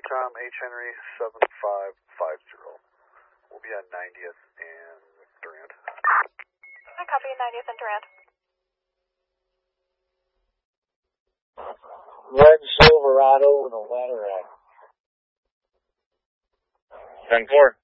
ECOM H. Henry 7550. We'll be on 90th and Durant. I copy 90th and Durant. Red Silverado with a ladder at 10-4.